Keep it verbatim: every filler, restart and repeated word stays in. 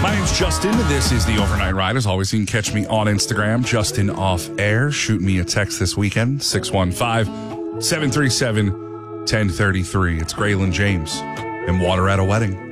My name's Justin. This is the Overnight Ride. As always, you can catch me on Instagram, Justin Off Air. Shoot me a text this weekend, six one five, seven three seven, one zero three three. It's Graylin James and Water at a Wedding.